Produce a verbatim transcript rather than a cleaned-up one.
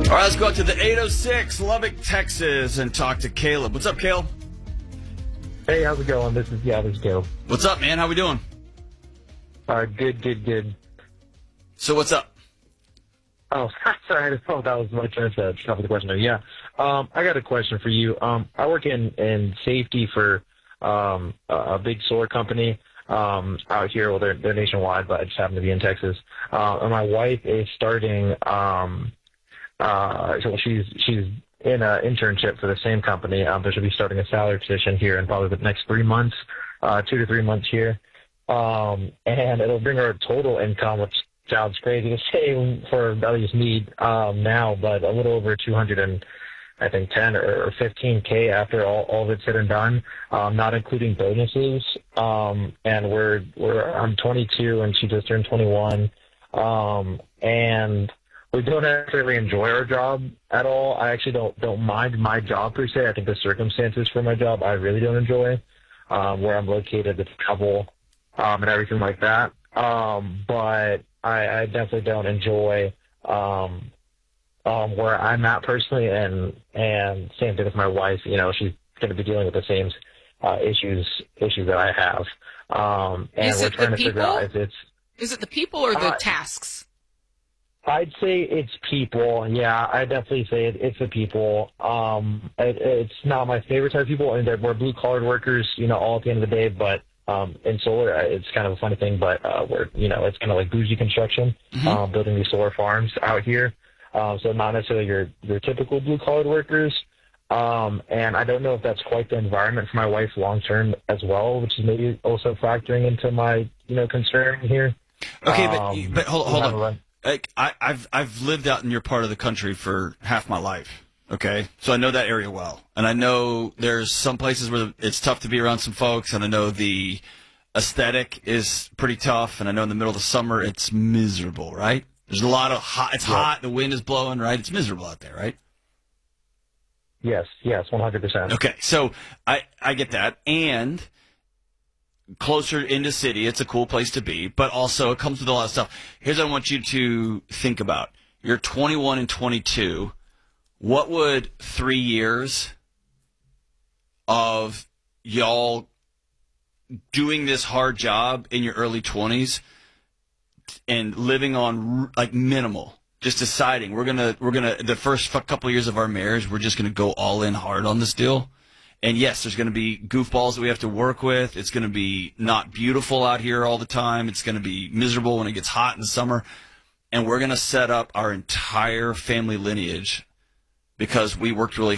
All right, let's go out to the eight oh six, Lubbock, Texas, and talk to Caleb. What's up, Caleb? Hey, how's it going? This is, yeah, this is Caleb. What's up, man? How we doing? Uh, good, good, good. So what's up? Oh, sorry, I didn't know if that was my chance to stop with the question. Yeah, um, I got a question for you. Um, I work in, in safety for um, a, a big solar company um, out here. Well, they're, they're nationwide, but I just happen to be in Texas. Uh, and my wife is starting um, – Uh, so she's she's in an internship for the same company. Um, but she'll be starting a salary position here in probably the next three months, uh, two to three months here. Um, and it'll bring her total income, which sounds crazy to say for at least me um, now, but a little over two hundred and I think ten or fifteen K after all, all of it's said and done, um, not including bonuses. Um, and we're we're I'm twenty-two and she just turned twenty-one. Um, and we don't necessarily enjoy our job at all. I actually don't don't mind my job per se. I think the circumstances for my job I really don't enjoy. Um, where I'm located, the travel, um, and everything like that. Um, but I, I definitely don't enjoy um, um, where I'm at personally, and and same thing with my wife. You know, she's going to be dealing with the same uh, issues issues that I have. Um, and Is we're it trying the to figure people? out if it's. Is it the people or the Uh, tasks? I'd say it's people. Yeah, I definitely say it, it's the people. Um, it, it's not my favorite type of people, and they're, we're blue collar workers, you know, all at the end of the day. But um, in solar, it's kind of a funny thing, but uh, we're, you know, it's kind of like bougie construction, Mm-hmm. um, building these solar farms out here. Um, so not necessarily your your typical blue collar workers. Um, and I don't know if that's quite the environment for my wife long term as well, which is maybe also factoring into my, you know, concern here. Okay, Um, but but hold, we hold have a on. run- Like, I, I've I've lived out in your part of the country for half my life. Okay, so I know that area well, and I know there's some places where it's tough to be around some folks, and I know the aesthetic is pretty tough, and I know in the middle of the summer it's miserable, right? There's a lot of hot. It's Yeah. hot. The wind is blowing, right? It's miserable out there, right? Yes, yes, one hundred percent. Okay, so I I get that, and closer into city, it's a cool place to be, but also it comes with a lot of stuff. Here's what I want you to think about. You're twenty-one and twenty-two. What would three years of y'all doing this hard job in your early twenties and living on like minimal, just deciding we're gonna we're gonna the first couple of years of our marriage, we're just gonna go all in hard on this deal. And yes, there's going to be goofballs that we have to work with. It's going to be not beautiful out here all the time. It's going to be miserable when it gets hot in the summer. And we're going to set up our entire family lineage because we worked really